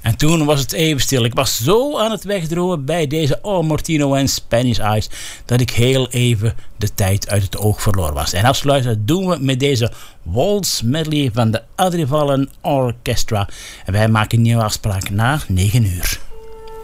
En toen was het even stil. Ik was zo aan het wegdromen bij deze Mortino en Spanish Eyes dat ik heel even de tijd uit het oog verloren was. En afsluiten doen we met deze waltz medley van de Adrivallen Orchestra. En wij maken een nieuwe afspraak na 9 uur.